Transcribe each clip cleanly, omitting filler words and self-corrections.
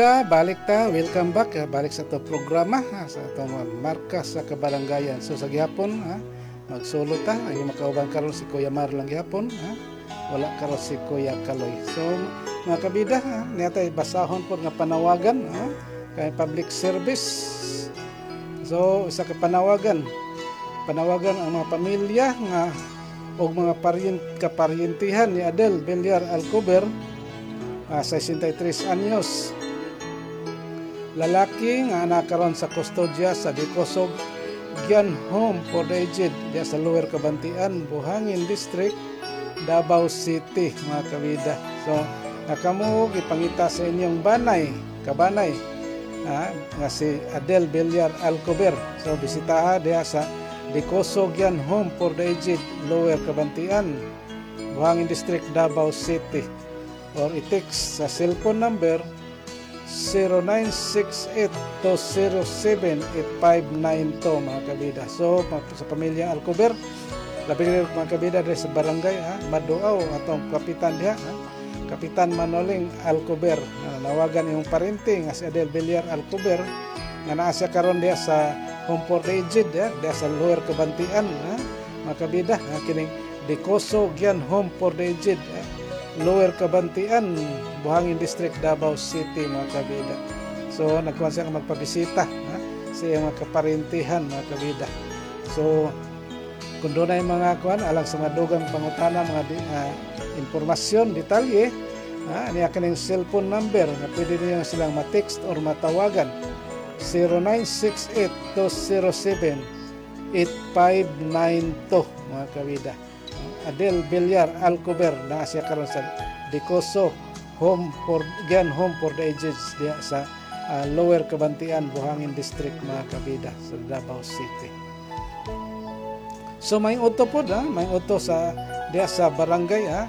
Balik ta, welcome back. Balik sa to programa sa itong marka sa kabarangayan. So sa gihapon, magsulo ta. Ang makauban karon si Kuya Mar lang gihapon. Wala karon si Kuya Kaloy. So mga kabida, niyatay basahon po nga panawagan kay public service. So isa ka panawagan ang mga pamilya nga og mga kaparyentihan ni Adel Villar Alcober, 63 anyos. Lalaki nga nakaroon sa kustodya sa Dicosog Gian Home for the Aged diya sa Lower Cabantian, Buhangin District, Davao City, mga kabida. So nakamo ipangita sa inyong kabanay nga si Adel Villar Alcober. So bisitaha diya sa Dicosog Gian Home for the Aged, Lower Cabantian, Buhangin District, Davao City, or i-text sa cellphone number 0968-207-8592, mga kabida. So sa pamilya Alcober, labi mga kabida dahil sa barangay Maduaw atong kapitan diha, Kapitan Manoling Alcober, nawagan yung parente nga si Adel Villar Alcober nga naa siya karon diha sa Home for the Aged diha sa Lower Cabantian, mga kabida, kining Dicosog Gian Home for the Aged, Lower Cabantian, Buhangin District, Davao City, mga kabida. So nagkuhan siya magpabisita sa iyang mga kaparentihan, mga kabida. So kung doon ay mga kuhan alang sa mga dugang pangutana, mga informasyon, detalye, niya kaning cellphone number na pwede niyo silang ma-text or matawagan 0968-207-8592, mga kabida. Adel Villar Alcober na siya karon sa Dicosog Gian Home for the Aged diya sa Lower Cabantian, Buhangin District, mga kabida, sa Davao City. So may auto po may auto sa diya sa barangay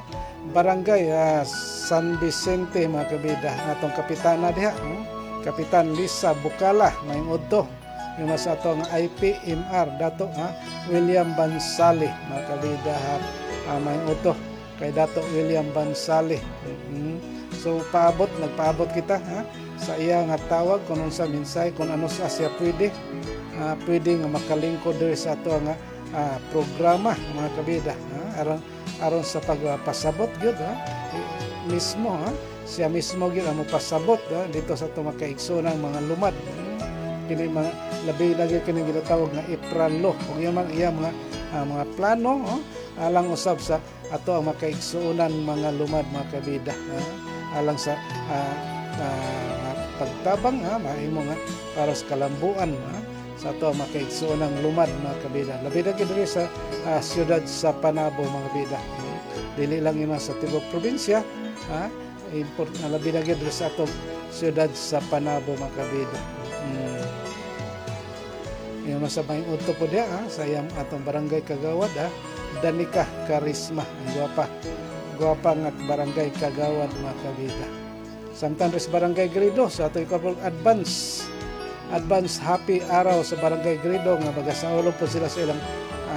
San Vicente, mga kabida, atong kapitana diha, Kapitan Lisa Bukala, may auto yung nasa atong IPMR dato William Bansali, mga kabida, may auto kay Dato William Bansali. So nagpaabot kita sa iya nga tawag kung unsa minsay, kung ano sa siya pwede nga makalingkod diri sa ato nga programa, mga kabida, aron sa pagpasabot gyud mismo siya mismo gyud ang mopasabot dito sa ato makaigsoonang mga lumad. Kini mga labi lagi kini ginatawag nga ipralo ug iya mga plano alang usab sa ato ang makaigsuonan mga lumad, mga kabida, alang sa pagtabang mahimo nga para sa kalambuan sa ato ang makaigsuonang lumad, mga kabida. Labi na diri sa siyudad sa Panabo, mga kabida. Dili lang ina sa tibok probinsya, labi na diri sa ato siyudad sa Panabo, mga kabida. Yung nasa may uto po diya sa iyang atong barangay Kagawad, Danica Karisma, ang gwapa nga barangay Kagawad, mga kabida. Samtang res barangay Grido sa ato ikapol advance happy araw sa barangay Grido nga magasaulog po sila sa ilang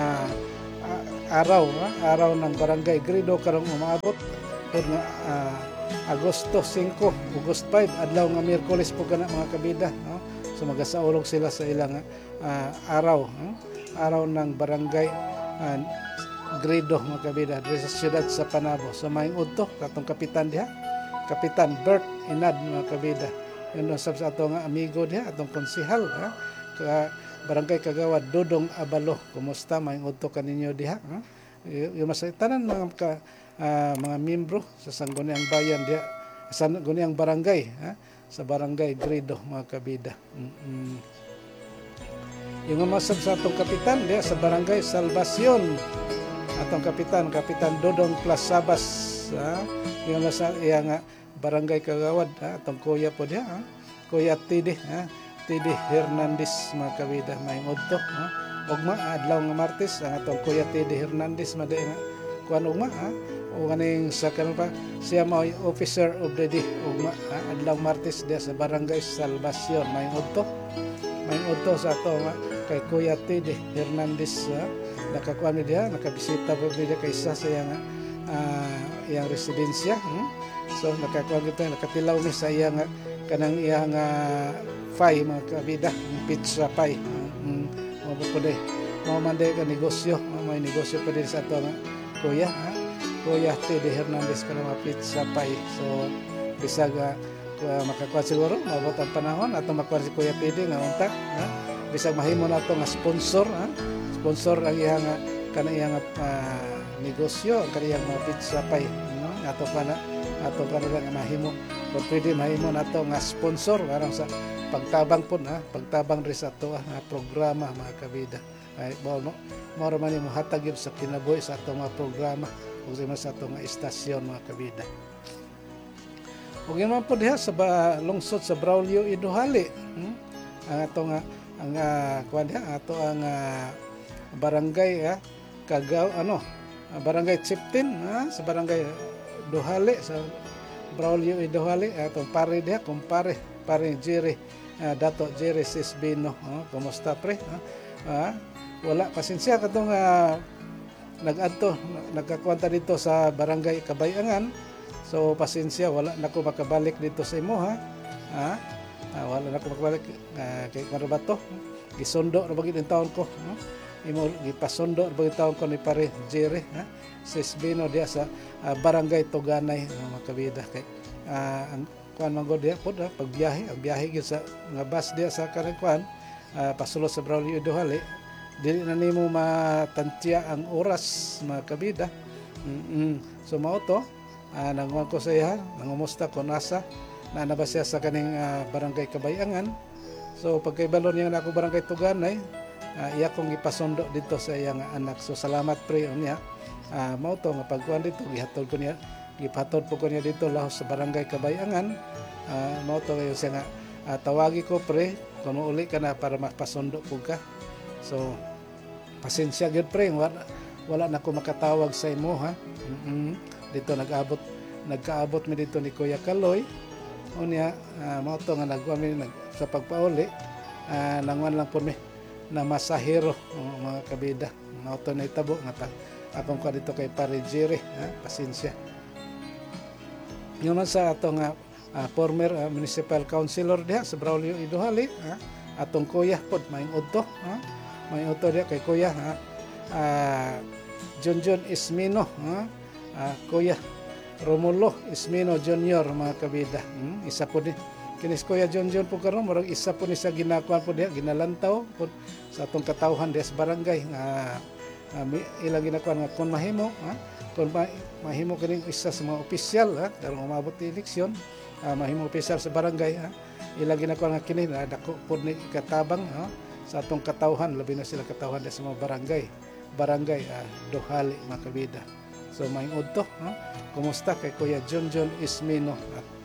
araw ng barangay Grido karong umaabot pod nga Agosto 5, August 5, adlaw nga Miyerkules po kana, mga kabida, so magasaulog sila sa ilang araw ng barangay Grido, mga kabida, diri sa siyudad sa Panabo. So may udto katong kapitan diha, Kapitan Bert Inad, mga kabida. Yun usab sa atong amigo diha, atong konsehal barangay Kagawad, Dudong Abalo. Kumusta, may udto kaninyo diha? Yung masaytanan mga miyembro sa Sangguniang Bayan diha, sa Sangguniang Barangay, sa barangay Grido, mga kabida. Yung masab sa atong kapitan diha sa barangay Salvacion, atong kapitan Dodong Plasabas, yung nasa iyang barangay Kagawad, atong kuya po diha, Kuya Tidi Hernandez, mga kabida, may udto ugma adlaw nga Martes ang atong Kuya Tidi Hernandez madi nga kuan ugma o kaning sa karon pa siya mao officer of the day ugma adlaw Martes diha sa barangay Salvacion. May udto sa ato kay Kuya Tidi Hernandez, nakakuan diha, nakabisita po diha kay isa sa iyang residensya. So nakakuha kita, nakatilaw ni sa iyang kanang iyang pie mga kabida, pizza pie. Mo po day. Mo man day ka negosyo, may negosyo pa din sa ato nga kuya, Kuya Teddy Hernandez ka mga pizza pie. So bisag makakuha siguro mabot ang panahon ato makuha si Kuya Teddy nga unta, bisag mahimo nato nga sponsor, sponsor ang iyang kanang negosyo, ang kaniyang mga pizza pie, ato pa na lang mahimo. Kung pwede mahimo nato nga sponsor aron sa pagtabang po pagtabang rin sa ato programa mga kabida. Ay mo man mo hatag yun sa kinabuhi sa ato mga programa ug sa ato nga istasyon mga kabida. Ug yun man po diha sa lungsod sa Braulio Idohali, ang ato nga ang kuan diha ato ang barangay barangay Chiptin sa barangay Dohali sa Braulio Idohali, atong pare diha kumpare Jerry, Dato Jerry Sisbino. Kumusta pre? Wala pasensya katong nagkakwanta dito sa barangay Kabayangan. So pasensya wala nako makabalik dito sa imo wala nako makabalik kay Marabato. Gisundo ra bagid ang taon ko. Imo gipasundo ra bagid taon ko ni pare Jerry Sisbino diya sa barangay Tuganay mga kabida. Kay ang kuan man gud diya pod pagbiyahe, ang biyahe gyud sa nga bus diya sa kanang kuan pasulod sa Braulio Idohali, dili na nimo matantya ang oras mga kabida. So mao to nanguan ko sa iya, nangumusta ko nasa na ba siya sa kaning barangay Kabayangan. So pagkaibalo niya na ako barangay Tuganay, iya kong ipasundo dito sa iyang anak. So salamat pre niya. Mao to nga pagkuan dito gihatod ko niya, gihatod po ko niya dito lahos sa barangay Kabayangan. Mao to kayo siya nga tawagi ko pre kung uli ka na para mapasundo po ka. So pasensya gyud pre, wala na ko makatawag sa imo dito nagkaabot mi dito ni Kuya Kaloy. Unya mao to nga nagkuan mi sa pagpauli, nanguan lang po mi na masahero mga kabida. Mao to na itabo nga akong ko dito kay pare Jerry, pasensya. Yun man sa atong former municipal councilor diha sa Braulio Idohali, atong kuya pod maing udto, maing udto diha kay kuya Junjun Ismino, Kuya Romulo Ismino Jr. mga kabida. Isa po din kinis Kuya Junjun po karon murag isa po ni sa ginakuan po diha, ginalantaw po sa atong katawhan diha sa barangay ilang ginakuan nga kung mahimo mahimo kining isa sa mga opisyal karong umabot ni eleksyon, mahimo opisyal sa barangay, ilang ginakuan nga kini dako pod ni katabang sa atong katawhan, labi na sila katawhan sa mga barangay Dohali mga kabida. So may udto, kumusta kay Kuya Junjun Ismino.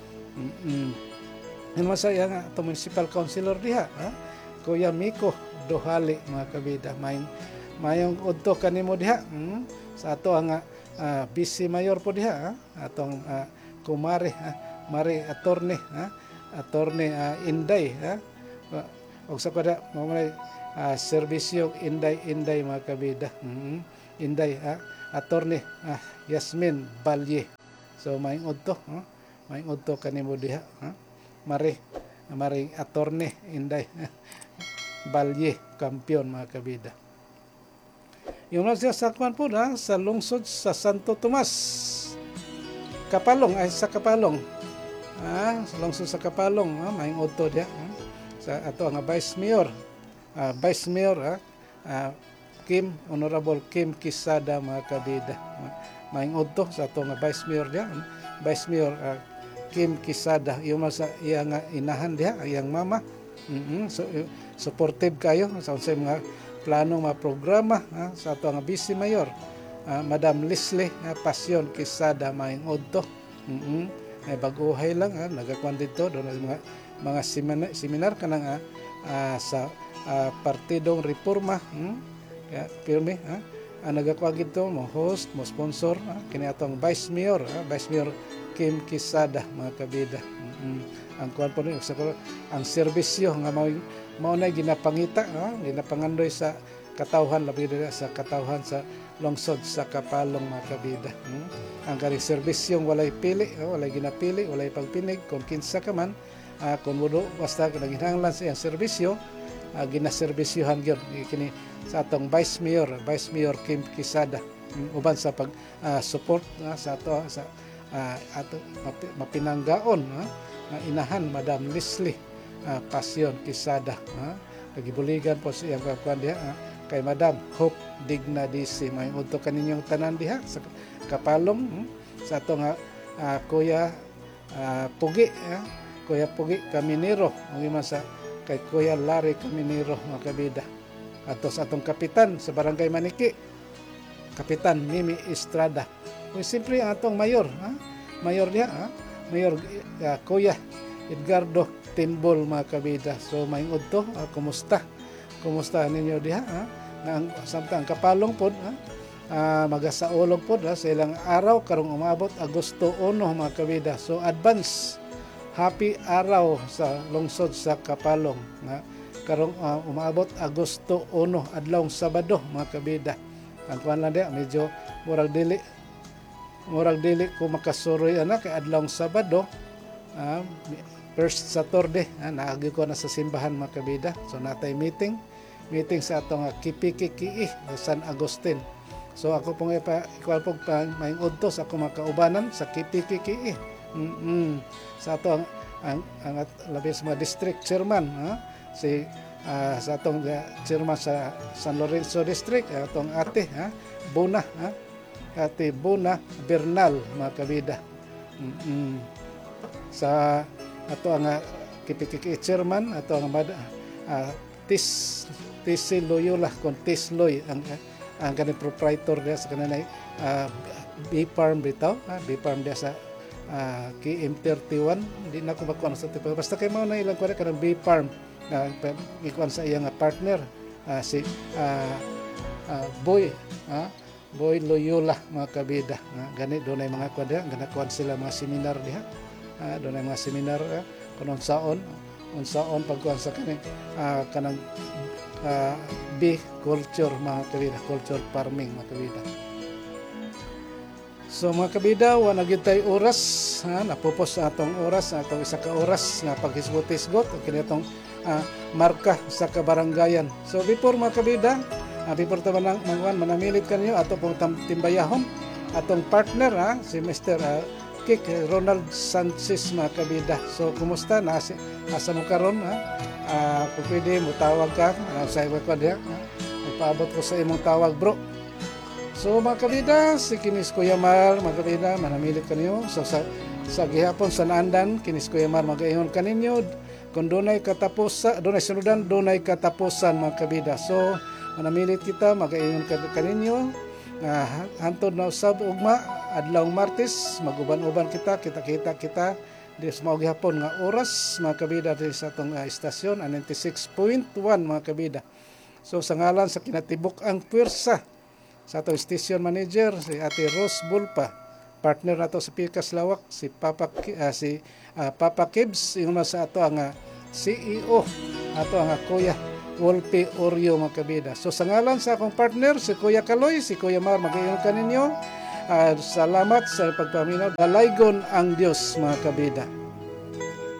Masaya nga atong municipal councilor diha, Kuya Miko Dohali mga kabida. Mayong udto kanimo diha sa ato ang vice mayor po diha, atong kumare Mari Attorney Inday, og sa kada mamay serbisyo Inday mga kabida. Inday Attorney Yasmin Balye. So maing udto kanimo diha, Mari Attorney Inday Balye kampiyon mga kabida. Yung siya sa kwan po sa lungsod sa Santo Tomas, Kapalong sa Kapalong, sa lungsod sa Kapalong, maing udto diha sa ato nga Vice Mayor Honorable Kim Quezada mga kabida. Maing udto sa ato nga Vice Mayor diha, Vice Mayor Kim Quezada. Yung sa iyang inahan diha, iyang mama. So supportive kayo sa unsay mga plano mga programa sa ato nga Vice Mayor Madam Leslie Pasyon Quezada maing udto. Ay baguhay lang nagakuan dito do mga seminar kanang sa partidong reforma, pirmi nagakuan dito mo host mo sponsor kini atong Vice Mayor Kim Quezada mga kabida. Ang kuan po ni ang serbisyo nga mao na ginapangita, ginapangandoy sa katawhan labi sa katawhan sa lungsod sa Kapalong mga kabida. Ang kani serbisyong walay pili, walay ginapili, walay pagpinig kung kinsa ka man kung mudo basta naginhanglan sa iyang serbisyo, ginaserbisyohan gyud kini sa atong Vice Mayor Kim Quezada, uban sa pag support sa ato sa ato mapinanggaon na inahan Madam Leslie Pasyon Quezada. Nagibuligan po sa iyang kakuan diha kay Madam Hope Digna DC. May udto kaninyong tanan diha sa kapalong sa atong Kuya Pugi, Kuya Pugi Caminero, ang iman sa kay Kuya Larry Caminero, mga kabida. Ato sa atong kapitan sa Barangay Maniki, Kapitan Mimi Estrada. Kung simple ang atong mayor, mayor niya, Mayor Kuya Edgardo Timbol, mga kabida. So maingod to, kumusta? Kumusta ninyo diha? Ang samtang kapalong pod, magasaulog pod sa ilang araw karong umabot Agosto 1, mga kabida. So advance happy araw sa lungsod sa Kapalong nga karong umabot Agosto 1 adlawng Sabado, mga kabida. Ang kuan lang dia medyo murag dili ko makasuroy kay adlawng Sabado, first Saturday naagi ko na sa simbahan, mga kabida. So natay meeting sa atong Kipikiki San Agustin. So ako pong ikuan pong maing udtos ako makaubanan sa Kipikiki. Sa ato ang labis mga district chairman, si sa atong chairman sa San Lorenzo District, atong ate Bona, ate Bona Bernal, mga kabida. Sa ato ang Kipikiki chairman, ato ang TC Loyola kon Tisloy ang kanang proprietor dia sa kanang B-Farm bitaw, B-Farm dia sa KM31. Hindi na ako makuha sa tipo. Basta kayo mo na ilang kuha kanang B-Farm ikuan sa iyang partner si Boy Loyola, mga kabida. Gani doon ay mga kuha diha, ganakuan sila mga seminar diha. Doon ay mga seminar kung unsaon pagkuhan sa kanang bee culture, mga kabida, culture farming, mga kabida. So mga kabida, wala gyud tay oras, napupos sa atong oras, atong isa ka oras nga paghisgot-hisgot kini atong marka sa kabarangayan. So before, mga kabida, before ta manamilit kanyo ato pong timbayahon atong partner si Mr. Kik Ronald Sanchez, mga kabida. So kumusta na asa mo karon? Kung pwede mo tawag ka sa iba ko diha, magpaabot ko sa imong tawag, bro. So mga kabida, si kinis Kuya Mar, mga kabida, manamilit kaninyo. So sa gihapon sa naandan, kinis Kuya Mar magaingon kaninyo kung dunay katapusan, dunay sunudan, dunay katapusan, mga kabida. So manamilit kita, magaingon kaninyo hantod na usab ugma adlawng Martes, maguban-uban kita di sa maog hapon nga oras, mga kabida, di sa atong istasyon 96.1, mga kabida. So sa ngalan sa kinatibuk ang puwersa sa atong station manager si Ate Rose Bulpa, partner nato sa Pikas Lawak si Papa Kibs, yung sa ato ang CEO ato ang Kuya Wolpe Oreo, mga kabida. So sa ngalan sa akong partner si Kuya Kaloy, si Kuya Mar, magayon kaninyo. Salamat sa pagpaminaw. Dalaygon ang Dios, mga kabida.